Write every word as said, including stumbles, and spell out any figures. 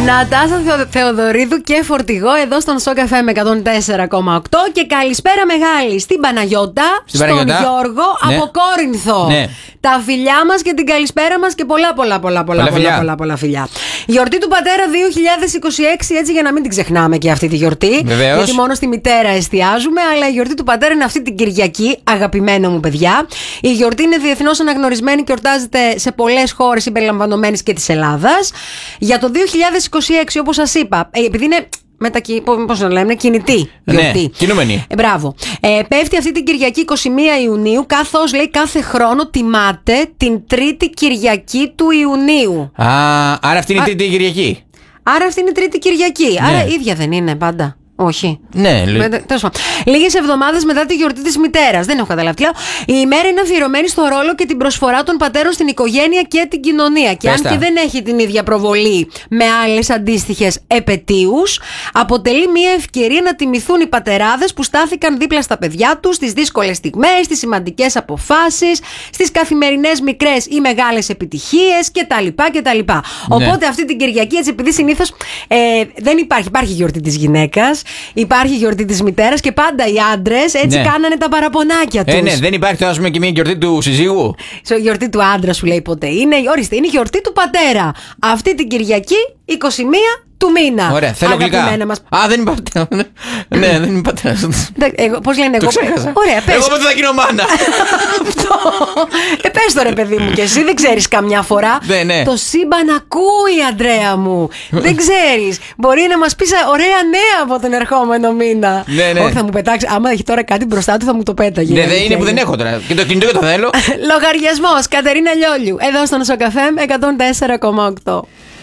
Νατάσα Θεο, Θεοδωρίδου και Φορτηγό εδώ στον Σοκ εφ εμ εκατόν τέσσερα κόμμα οκτώ. Και καλησπέρα μεγάλη στην Παναγιώτα, στην στον Παναγιώτα. Γιώργο, ναι. Από Κόρινθο. Ναι. Τα φιλιά μας και την καλησπέρα μας και πολλά πολλά πολλά πολλά πολλά, πολλά, πολλά, πολλά φιλιά. Γιορτή του πατέρα δύο χιλιάδες είκοσι έξι, έτσι για να μην την ξεχνάμε και αυτή τη γιορτή. Βεβαίως. Γιατί μόνο στη μητέρα εστιάζουμε, αλλά η γιορτή του πατέρα είναι αυτή την Κυριακή, αγαπημένα μου παιδιά. Η γιορτή είναι διεθνώς αναγνωρισμένη και εορτάζεται σε πολλές χώρες συμπεριλαμβανομένης και της Ελλάδας. Για το δύο χιλιάδες είκοσι έξι, όπως σας είπα, επειδή είναι. Μετακι... Πώς να λέμε, κινητή γιορτή. Ναι, κινούμενη. Ε, μπράβο. Ε, πέφτει αυτή την Κυριακή εικοστή πρώτη Ιουνίου, καθώς λέει κάθε χρόνο τιμάται την τρίτη Κυριακή του Ιουνίου. Α, άρα αυτή είναι η τρίτη Α... Κυριακή. Άρα αυτή είναι η τρίτη Κυριακή. Ναι. Άρα ίδια δεν είναι πάντα. Όχι. Ναι, λέει. Λίγες εβδομάδες μετά τη γιορτή της μητέρας. Δεν έχω καταλάβει. Η ημέρα είναι αφιερωμένη στο ρόλο και την προσφορά των πατέρων στην οικογένεια και την κοινωνία. Και Πέστα. αν και δεν έχει την ίδια προβολή με άλλες αντίστοιχες επετείους, αποτελεί μια ευκαιρία να τιμηθούν οι πατεράδες που στάθηκαν δίπλα στα παιδιά τους στις δύσκολες στιγμές, στις σημαντικές αποφάσεις, στις καθημερινές μικρές ή μεγάλες επιτυχίες κτλ. κτλ. Ναι. Οπότε αυτή την Κυριακή, έτσι, επειδή συνήθως ε, δεν υπάρχει, υπάρχει γιορτή της γυναίκας. Υπάρχει γιορτή της μητέρας και πάντα οι άντρες έτσι ναι. κάνανε τα παραπονάκια τους. Ε, ναι, δεν υπάρχει τώρα, ας πούμε, και μια γιορτή του συζύγου. Η γιορτή του άντρα σου λέει ποτέ. Είναι, ορίστε, είναι η γιορτή του πατέρα. Αυτή την Κυριακή, εικοστή πρώτη του μήνα. Ωραία, θέλω γλυκά. Μας... Α, δεν είμαι πατέρα. Ναι, δεν είμαι πατέρα. Πώς λένε εγώ. Το ξέχασα. Ωραία, πες. Εγώ πότε θα γίνω μάνα. Αυτό. Ε, πες το ρε παιδί μου και εσύ, δεν ξέρεις καμιά φορά. Ναι, ναι. Το σύμπαν ακούει, Αντρέα μου. Δεν ξέρεις. Μπορεί να μας πεις ωραία νέα από τον ερχόμενο μήνα. Ναι, ναι. Όχι, θα μου πετάξει. Άμα έχει τώρα κάτι μπροστά του, θα μου το πέταγε. Ναι, δεν είναι που δεν έχω τώρα. Και το κινητό και το θέλω. Λογαριασμός, Κατερίνα Λιόλιου. Εδώ στον Σοκ εφ εμ εκατόν τέσσερα κόμμα οκτώ.